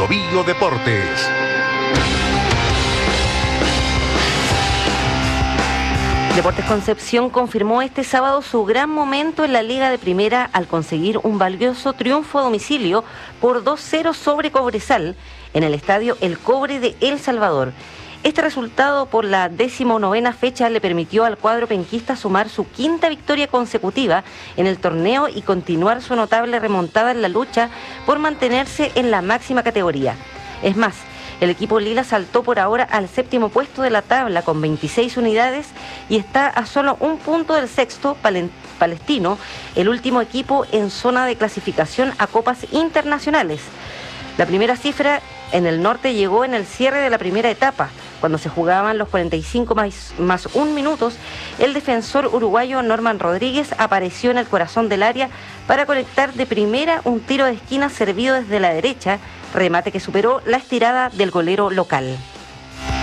Bio Deportes. Deportes Concepción confirmó este sábado su gran momento en la Liga de Primera al conseguir un valioso triunfo a domicilio por 2-0 sobre Cobresal en el estadio El Cobre de El Salvador. Este resultado por la 19ª fecha le permitió al cuadro penquista sumar su quinta victoria consecutiva en el torneo y continuar su notable remontada en la lucha por mantenerse en la máxima categoría. Es más, el equipo lila saltó por ahora al 7º puesto de la tabla con 26 unidades y está a solo un punto del sexto, Palestino, el último equipo en zona de clasificación a copas internacionales. La primera cifra en el norte llegó en el cierre de la primera etapa, cuando se jugaban los 45 más 1 minutos. El defensor uruguayo Norman Rodríguez apareció en el corazón del área para conectar de primera un tiro de esquina servido desde la derecha, remate que superó la estirada del golero local.